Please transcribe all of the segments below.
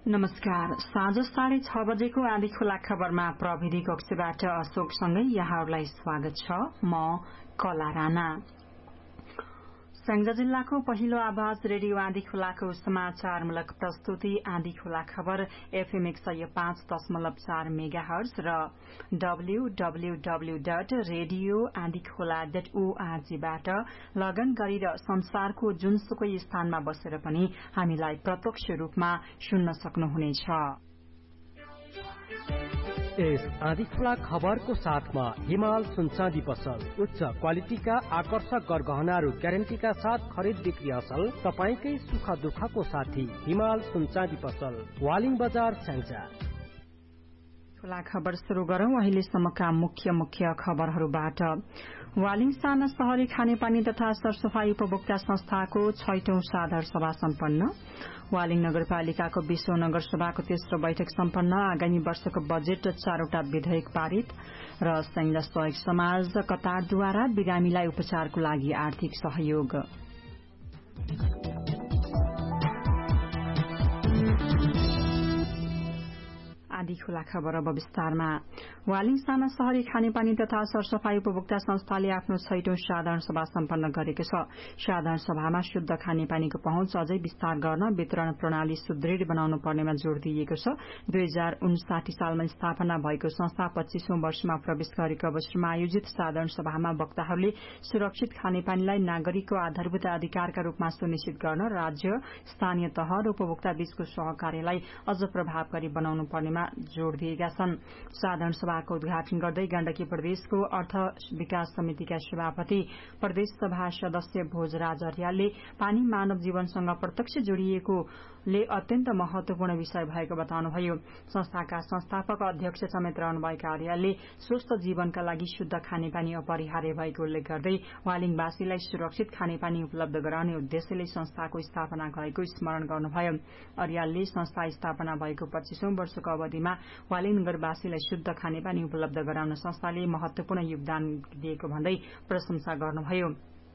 नमस्कार। साँझ 6:30 बजेको आधी खुला खबरमा प्रविधि कक्षबाट अशोकसँगै यहाँहरूलाई स्वागत छ। म कला राणा। स्याङ्जा जिल्लाको पहिलो आवाज रेडियो आँधी खोलाको समाचारमूलक प्रस्तुति आँधी खोला खबर FM 105.4 मेगाहर्ज र www.radioandikhola.org बाट लगन गरी र संसारको जुनसुकै स्थानमा बसेर पनि हामीलाई प्रत्यक्ष रूपमा सुन्न सक्नुहुनेछ। यस आँधी खुला खबरको साथमा हिमाल सुनचाँदी पसल उच्च क्वालिटीका आकर्षक गरगहनाहरू ग्यारेन्टीका साथ खरिद बिक्री असल। तपाईकै सुख दुःखको साथी हिमाल सुनचाँदी पसल, वालिङ बजार, स्याङ्जा। खुला खबर शुरू गरौं अहिलेसम्मका मुख्य खबरहरूबाट। वालिङ साना शहरी खानेपानी तथा सरसफाई उपभोक्ता संस्थाको 6औं साधारण सभा सम्पन्न। वालिङ नगरपालिकाको 20औं नगरसभाको तेस्रो बैठक सम्पन्न। आगामी वर्षको बजेट 4वटा विधेयक पारित र संयुक्त सहयोग समाज कतारद्वारा बिरामीलाई उपचारको लागि आर्थिक सहयोग। आदि खुला खबर अब विस्तारमा। वालिङ साना शहरी खानेपानी तथा सरसफाई उपभोक्ता संस्थाले आफ्नो 6औं साधारण सभा सम्पन्न गरेको छ। साधारण सभामा शुद्ध खानेपानीको पहुँच अझै विस्तार गर्न वितरण प्रणाली सुदृढ़ बनाउनु पर्नेमा जोड़ दिइएको छ। 2059 सालमा स्थापना भएको संस्था 25औं वर्षमा प्रवेश गरेको अवसरमा आयोजित साधारण सभामा वक्ताहरूले सुरक्षित खानेपानीलाई नागरिकको आधारभूत अधिकारका रूपमा सुनिश्चित गर्न राज्य, स्थानीय तह र उपभोक्ता बीचको सहकार्यलाई अझ प्रभावकारी बनाउनु पर्नेमा जोड़ दिएका छन्। साधारण सभाको उद्घाटन गर्दै गण्डकी प्रदेशको अर्थ विकास समितिका सभापति प्रदेश सभा सदस्य भोजराज अर्यालले पानी मानव जीवनसँग प्रत्यक्ष जोडिएकोले अत्यन्त महत्वपूर्ण विषय भएको बताउनुभयो। संस्थाका संस्थापक अध्यक्ष समेत रहनुभएका अर्यालले स्वस्थ जीवनका लागि शुद्ध खानेपानी अपरिहार्य भएको उल्लेख गर्दै वालिङवासीलाई सुरक्षित खानेपानी उपलब्ध गराउने उद्देश्यले संस्थाको स्थापना भएको स्मरण गर्नुभयो। अर्यालले संस्था स्थापना भएको 25औं वर्षको अवधिमा वालिङ नगरवासीलाई शुद्ध खानेपानी उपलब्ध गराउन संस्थाले महत्वपूर्ण योगदान दिएको भन्दै प्रशंसा गर्नुभयो।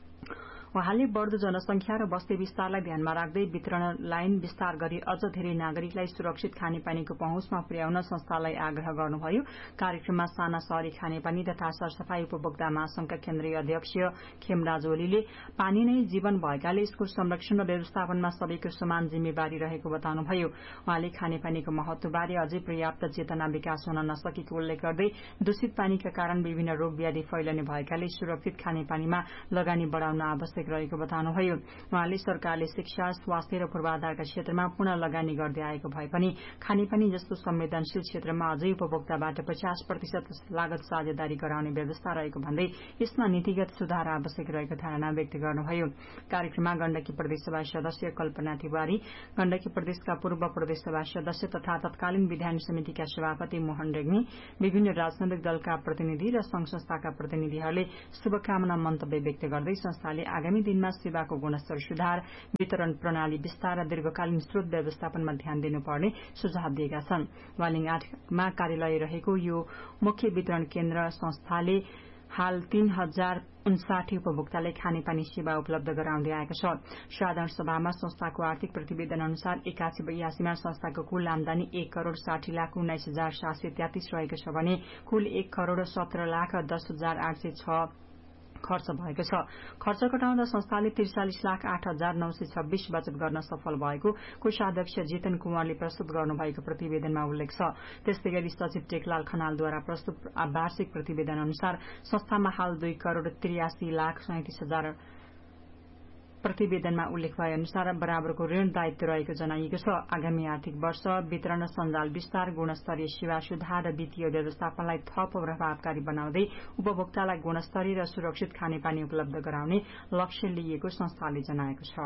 वहाँले बढ़दो जनसंख्या र बस्ती विस्तारलाई ध्यानमा राख्दै वितरण लाइन विस्तार गरी अझ धेरै नागरिकलाई सुरक्षित खानेपानीको पहुँचमा पुर्याउन संस्थालाई आग्रह गर्नुभयो। कार्यक्रममा साना शहरी खानेपानी तथा सरसफाई उपभोक्ता महासंघका केन्द्रीय अध्यक्ष खेमराज ओलीले पानी नै जीवन भएकाले यसको संरक्षण र व्यवस्थापनमा सबैको समान जिम्मेवारी रहेको बताउनुभयो। वहाँले खानेपानीको महत्वबारे अझै पर्याप्त चेतना विकास हुन नसकेको उल्लेख गर्दै दूषित पानीका कारण विभिन्न रोग व्याधि फैलने भएकाले सुरक्षित खानेपानीमा लगानी बढ़ाउन आवश्यक रहेको बताउनुभयो। वहाँले सरकारले शिक्षा, स्वास्थ्य र पूर्वाधारका क्षेत्रमा पुनः लगानी गर्दै आएको भए पनि खानेपानी जस्तो संवेदनशील क्षेत्रमा अझै उपभोक्ताबाट 50% लागत साझेदारी गराउने व्यवस्था रहेको भन्दै यसमा नीतिगत सुधार आवश्यक रहेको धारणा व्यक्त गर्नुभयो। कार्यक्रममा गण्डकी प्रदेशसभा सदस्य कल्पना तिवारी, गण्डकी प्रदेशका पूर्व प्रदेशसभा सदस्य तथा तत्कालीन विधान समितिका सभापति मोहन रेग्मी, विभिन्न राजनैतिक दलका प्रतिनिधि र संघ संस्थाका प्रतिनिधिहरूले शुभकामना मन्तव्य व्यक्त गर्दै संस्थाले आगामी दिनमा सेवाको गुणस्तर सुधार, वितरण प्रणाली विस्तार र दीर्घकालीन स्रोत व्यवस्थापनमा ध्यान दिनुपर्ने सुझाव दिएका छन्। वालिङ 8मा कार्यालय रहेको यो मुख्य वितरण केन्द्र संस्थाले हाल 3059 उपभोक्तालाई खानेपानी सेवा उपलब्ध गराउँदै आएको छ। साधारण सभामा संस्थाको आर्थिक प्रतिवेदन अनुसार 81-82मा संस्थाको कुल आमदानी 1,60,19,733 रहेको छ भने कुल 1,17,10,806 खर्च भएको छ। खर्च घटाउँदा संस्थाले 43,08,926 बचत गर्न सफल भएको कोषाध्यक्ष जितन कुमारले प्रस्तुत गर्नुभएको प्रतिवेदनमा उल्लेख छ। त्यस्तै गरी सचिव टेकलाल खनालद्वारा प्रस्तुत वार्षिक प्रतिवेदन अनुसार संस्थामा हाल 2,83,37,000 प्रतिवेदनमा उल्लेख भए अनुसार बराबरको ऋण दायित्व रहेको जनाइएको छ। आगामी आर्थिक वर्ष वितरण र सञ्जाल विस्तार, गुणस्तरीय सेवा सुधार र वित्तीय व्यवस्थापनलाई थप प्रभावकारी बनाउँदै उपभोक्तालाई गुणस्तरीय र सुरक्षित खानेपानी उपलब्ध गराउने लक्ष्य लिएको संस्थाले जनाएको छ।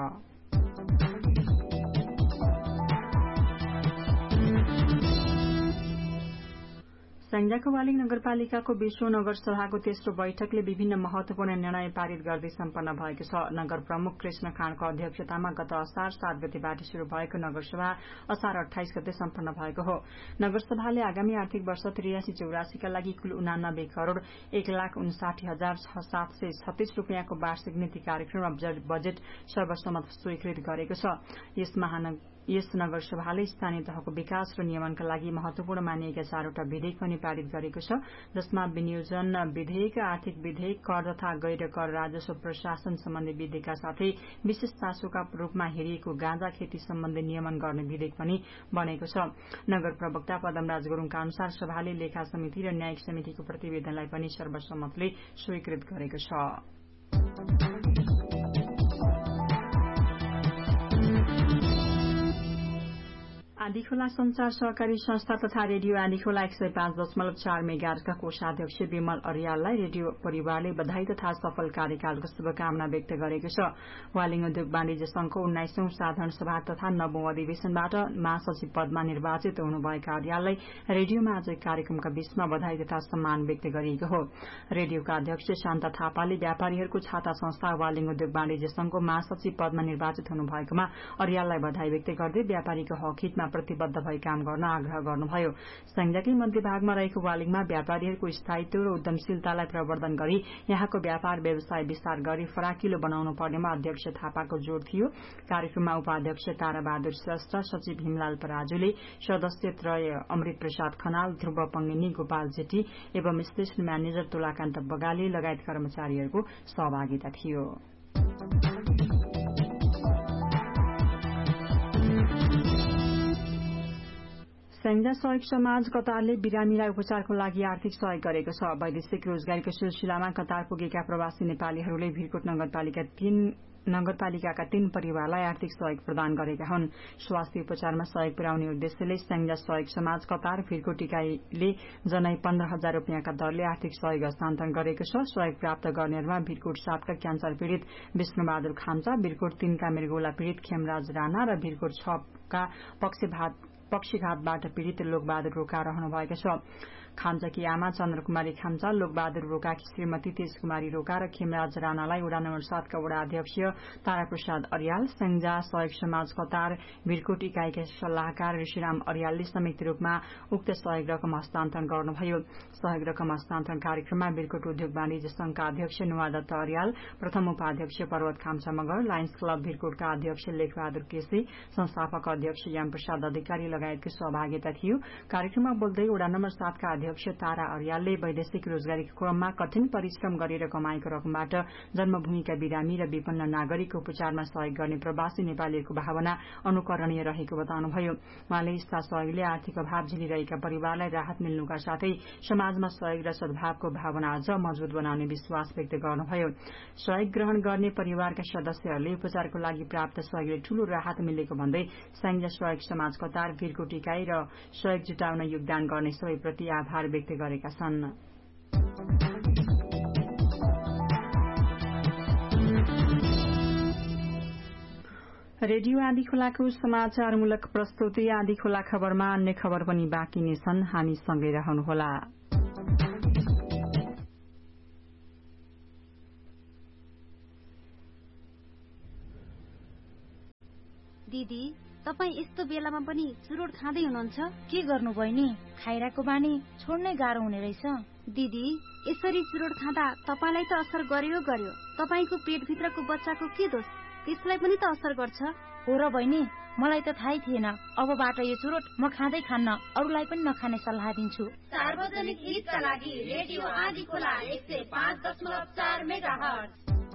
स्याङ्जाको वालिङ नगरपालिकाको 20औं नगरसभाको तेस्रो बैठकले विभिन्न महत्वपूर्ण निर्णय पारित गर्दै सम्पन्न भएको छ। नगर प्रमुख कृष्ण खाँडको अध्यक्षतामा गत असार 7 गतेबाट शुरू भएको नगरसभा असार 28 गते सम्पन्न भएको हो। नगरसभाले आगामी आर्थिक वर्ष 83-84 का लागि कुल 89 करोड़ 1,59,736 रूपियाँको वार्षिक नीति कार्यक्रम र बजेट सर्वसम्मत स्वीकृत गरेको छ। यस यस नगरसभाले स्थानीय तहको विकास र नियमनका लागि महत्वपूर्ण मानिएका 4वटा विधेयक पनि पारित गरेको छ, जसमा विनियोजन विधेयक, आर्थिक विधेयक, कर तथा गैर कर राजस्व प्रशासन सम्बन्धी विधेयकका साथै विशेष चासोका रूपमा हेरिएको गाँजा खेती सम्बन्धी नियमन गर्ने विधेयक पनि बनेको छ। नगर प्रवक्ता पदमराज गुरुङका अनुसार सभाले लेखा समिति र न्यायिक समितिको प्रतिवेदनलाई पनि सर्वसम्मतले स्वीकृत गरेको छ। आँधीखोला संचार सहकारी संस्था तथा रेडियो आँधीखोला 105.4 मेगाहर्जका कोषाध्यक्ष विमल अर्याललाई रेडियो परिवारले बधाई तथा सफल कार्यकालको शुभकामना व्यक्त गरेको छ। वालिङ उद्योग वाणिज्य संघको 19औं साधारण सभा तथा 9औं अधिवेशनबाट महासचिव पदमा निर्वाचित हुनुभएका अर्याललाई रेडियोमा आज एक कार्यक्रमका बीचमा बधाई तथा सम्मान व्यक्त गरिएको हो। रेडियोका अध्यक्ष शान्ता थापाले व्यापारीहरूको छाता संस्था वालिङ उद्योग वाणिज्य संघको महासचिव पदमा निर्वाचित हुनुभएकोमा अर्याललाई बधाई व्यक्त गर्दै व्यापारीको हक हितमा प्रतिबद्ध भई काम गर्न आग्रह गर्नुभयो। संघकै मध्यभागमा रहेको वालिङमा व्यापारीहरूको स्थायित्व र उद्यमशीलतालाई प्रवर्धन गरी यहाँको व्यापार व्यवसाय विस्तार गरी फराकिलो बनाउनु पर्नेमा अध्यक्ष थापाको जोड़ थियो। कार्यक्रममा उपाध्यक्ष ताराबहादुर श्रेष्ठ, सचिव हिमलाल पराजुले, सदस्य त्रय अमृत प्रसाद खनाल, ध्रुव पंगेनी, गोपाल जेठी एवं स्टेशन म्यानेजर तुलाकान्त बगाले लगायत कर्मचारीहरूको सहभागिता थियो। संघ सहयोग समाज कतारले बिरामीलाई उपचारको लागि आर्थिक सहयोग गरेको छ। वैदेशिक रोजगारीको सिलसिलामा कतार पुगेका प्रवासी नेपालीहरूले भिरकोट नगरपालिकाका 3 परिवारलाई आर्थिक सहयोग प्रदान गरेका हुन्। स्वास्थ्य उपचारमा सहयोग पुर्याउने उद्देश्यले संघ सहयोग समाज कतार भिरकोट इकाइले जनै 15,000 रुपियाँका दरले आर्थिक सहयोग हस्तान्तरण गरेको छ। सहयोग प्राप्त गर्नेहरूमा भिरकोट 7 का क्यान्सर पीड़ित विष्णुबहादुर खाम्चा, भिरकोट 3 का मृगौला पीड़ित खेमराज राणा र भिरकोट 6 का पक्षघातबाट पीड़ित लोकबहादुर रोका रहनुभएको छ। खाम्चाकी आमा चन्द्रकुमारी खाम्चा, लोकबहादुर रोकाकी श्रीमती तेजकुमारी रोका र खेमराज राणालाई वडा नम्बर 7 का वडा अध्यक्ष ताराप्रसाद अर्याल, संघ सहयोग समाज कतार भिरकोट इकाइका सल्लाहकार ऋषिराम अर्यालले संयुक्त रूपमा उक्त सहयोग रकम हस्तान्तरण गर्नुभयो। सहयोग रकम हस्तान्तरण कार्यक्रममा भिरकोट उद्योग वाणिज्य संघका अध्यक्ष नुवादत्त अर्याल, प्रथम उपाध्यक्ष पर्वत खाम्चा मगर, लायन्स क्लब भिरकोटका अध्यक्ष लेखबहादुर केसी, संस्थापक अध्यक्ष यामप्रसाद अधिकारी लगायतको सहभागिता थियो। कार्यक्रममा बोल्दै वडा नम्बर 7 का अध्यक्ष तारा अर्यालले वैदेशिक रोजगारीको क्रममा कठिन परिश्रम गरेर कमाएको रकमबाट जन्मभूमिका बिरामी र विपन्न नागरिकको उपचारमा सहयोग गर्ने प्रवासी नेपालीहरूको भावना अनुकरणीय रहेको बताउनुभयो। उहाँले यस्ता सहयोगले आर्थिक अभाव झेलिरहेका परिवारलाई राहत मिल्नुका साथै समाजमा सहयोग र सद्भावको भावना अझ मजबूत बनाउने विश्वास व्यक्त गर्नुभयो। सहयोग ग्रहण गर्ने परिवारका सदस्यहरूले उपचारको लागि प्राप्त सहयोगले ठूलो राहत मिलेको भन्दै संघ सहयोग समाज कतार भिरकोट इकाइ र सहयोग जुटाउन योगदान गर्ने सबैप्रति आभार व्यक्त गरेका छन्। रेडियो आँधीखोलाको समाचारमूलक प्रस्तुति आँधीखोला खबरमा अन्य खबर पनि बाँकी नै छन्। हामी सँगै रहनुहोला। दिदी, तपाई यस्तो बेलामा पनि चुरोट खाँदै हुनुहुन्छ? के गर्नु बहिनी? खाइराको बानी छोड्नै गाह्रो हुने रहेछ। दिदी, यसरी चुरोट खाँदा तपाईलाई त असर गर्यो। तपाईको पेटभित्रको बच्चाको के दोष? त्यसलाई पनि त असर गर्छ। हो र बहिनी, मलाई त थाहै थिएन। अबबाट यो चुरोट म खाँदै खान्न, अरूलाई पनि नखाने सल्लाह दिन्छु। सार्वजनिक हितका लागि रेडियो आँधीखोला 105.4 मेगाहर्ज।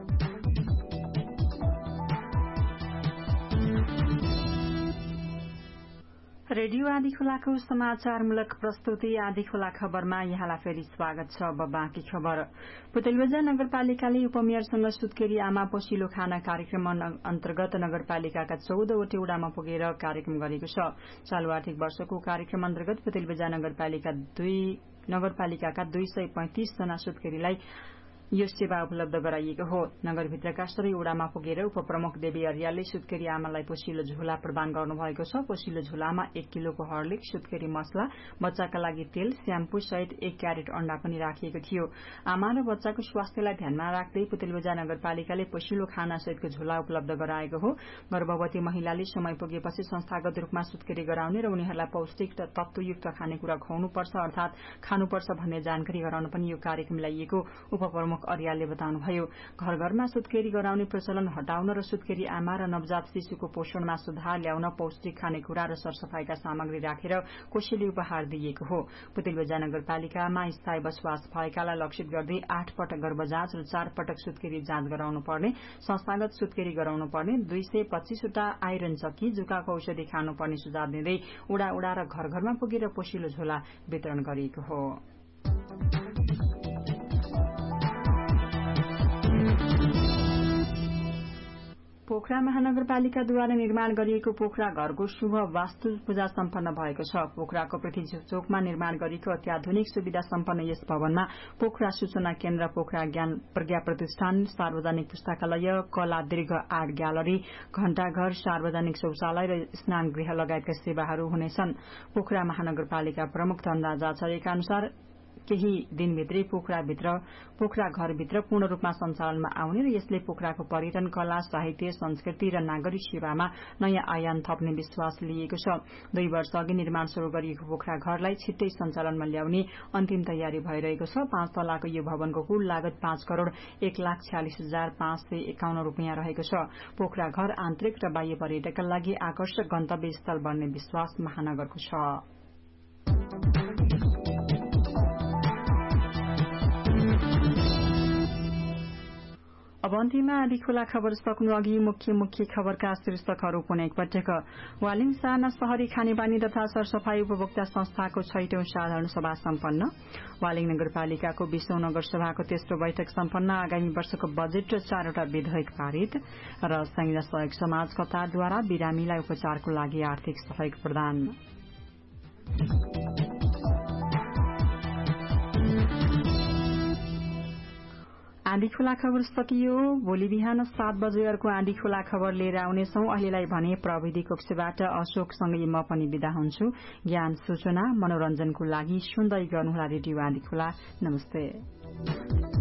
रेडियो आँधीखोलाको समाचारमूलक प्रस्तुति आँधीखोला खबरमा यहाँलाई फेरि स्वागत छ। अब बाँकी खबर। पुतलीबजार नगरपालिकाले उपमेयरसँग सुत्केरी आमा पसिलो खाना कार्यक्रम अन्तर्गत नगरपालिकाका 14 वटै वडामा पुगेर कार्यक्रम गरेको छ। चालु आर्थिक वर्षको कार्यक्रम अन्तर्गत पुतलीबजार नगरपालिकाका 235 जना सुत्केरीलाई यो सेवा उपलब्ध गराइएको हो। नगरभित्रका सबै वडामा पुगेर उपप्रमुख देवी अर्यालले सुत्केरी आमालाई पोसिलो झोला प्रदान गर्नुभएको छ। पोसिलो झोलामा 1 किलोको हर्लिक, सुत्केरी मसला, बच्चाका लागि तेल, श्याम्पू सहित 1 क्यारेट अण्डा पनि राखिएको थियो। आमा र बच्चाको स्वास्थ्यलाई ध्यानमा राख्दै पुतलीबजार नगरपालिकाले पोसिलो खाना सहितको झोला उपलब्ध गराएको हो। गर्भवती महिलाले समय पुगेपछि संस्थागत रूपमा सुत्केरी गराउने र उनीहरूलाई पौष्टिक तत्वयुक्त खानेकुरा खुवाउनुपर्छ अर्थात खानुपर्छ भन्ने जानकारी गराउन पनि यो कार्यक्रम ल्याइएको उपप्रमुख प्रमुख अर्यालले बताउनुभयो घर घरमा सुत्केरी गराउने प्रचलन हटाउन र सुत्केरी आमा र नवजात शिशुको पोषणमा सुधार ल्याउन पौष्टिक खानेकुरा र सरसफाईका सामग्री राखेर कोषेली उपहार दिइएको हो। पुतिलबजार नगरपालिकामा स्थायी बसोबास भएकालाई लक्षित गर्दै 8 पटक गर्भजाँच र 4 पटक सुत्केरी जाँच गराउनु पर्ने, संस्थागत सुत्केरी गराउनु पर्ने, 225 वटा आइरन चक्की, जुकाको औषधि खानुपर्ने सुझाव दिँदै उडा र घर घरमा पुगेर पोषिलो झोला वितरण गरिएको हो। पोखरा महानगरपालिकाद्वारा निर्माण गरिएको पोखरा घरको शुभ वास्तु पूजा सम्पन्न भएको छ। पोखराको पृथ्वी चोकमा निर्माण गरिएको अत्याधुनिक सुविधा सम्पन्न यस भवनमा पोखरा सूचना केन्द्र, पोखरा ज्ञान प्रज्ञा प्रतिष्ठान, सार्वजनिक पुस्तकालय, कला दीर्घ आर्ट ग्यालरी, घण्टाघर, सार्वजनिक शौचालय र स्नान गृह लगायतका सेवाहरू हुनेछन्। पोखरा महानगरपालिका प्रमुख धनराज आचार्यका अनुसार केही दिनभित्रै पोखरा घरभित्र पूर्ण रूपमा सञ्चालनमा आउने र यसले पोखराको पर्यटन, कला, साहित्य, संस्कृति र नागरिक सेवामा नयाँ आयाम थप्ने विश्वास लिएको छ। 2 वर्ष अघि निर्माण शुरू गरिएको पोखरा घरलाई छिट्टै सञ्चालनमा ल्याउने अन्तिम तयारी भइरहेको छ। 5 तलाको यो भवनको कुल लागत 5,41,551 रूपियाँ रहेको छ। पोखरा घर आन्तरिक र बाह्य पर्यटकका लागि आकर्षक गन्तव्य स्थल बन्ने विश्वास महानगरको छ। अब अन्तिममा आधी खुला खबर सक्नु अघि मुख्य खबरका शीर्षकहरू पुनः एकपटक। वालिङसाना शहरी खानेपानी तथा सरसफाई उपभोक्ता संस्थाको 6औं साधारण सभा सम्पन्न। वालिङ नगरपालिकाको 20औं नगरसभाको तेस्रो बैठक सम्पन्न। आगामी वर्षको बजेट र 4 वटा विधेयक पारित। र संघीय सहयोग समाज कतारद्वारा बिरामीलाई उपचारको लागि आर्थिक सहयोग प्रदान। आँधी खुला खबर सकियो। भोलि बिहान 7 बजे अर्को आँधी खुला खबर लिएर आउनेछौं। अहिलेलाई भने प्रविधि कक्षबाट अशोकसँगै म पनि बिदा हुन्छु। ज्ञान, सूचना, मनोरञ्जनको लागि सुन्दै गर्नुहोला रेडियो आँधी खुला। नमस्ते।